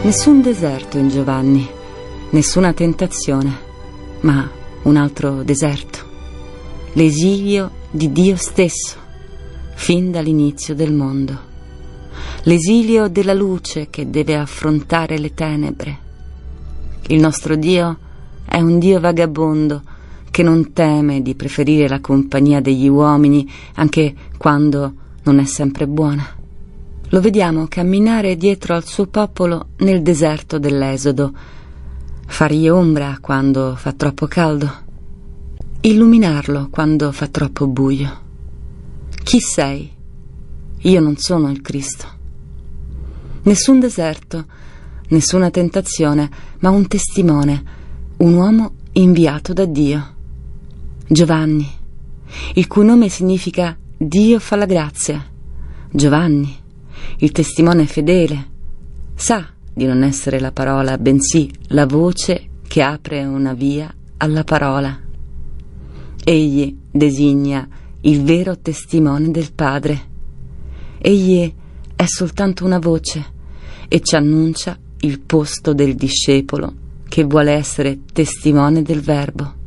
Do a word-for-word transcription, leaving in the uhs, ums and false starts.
Nessun deserto in Giovanni, nessuna tentazione, ma un altro deserto, l'esilio di Dio stesso, fin dall'inizio del mondo, l'esilio della luce che deve affrontare le tenebre. Il nostro Dio è un Dio vagabondo che non teme di preferire la compagnia degli uomini anche quando non è sempre buona. Lo vediamo camminare dietro al suo popolo nel deserto dell'Esodo, fargli ombra quando fa troppo caldo, illuminarlo quando fa troppo buio. Chi sei? Io non sono il Cristo. Nessun deserto, nessuna tentazione, ma un testimone, un uomo inviato da Dio. Giovanni, il cui nome significa Dio fa la grazia. Giovanni, il testimone fedele, sa di non essere la parola, bensì la voce che apre una via alla parola. Egli designa il vero testimone del Padre. Egli è soltanto una voce e ci annuncia il posto del discepolo che vuole essere testimone del Verbo.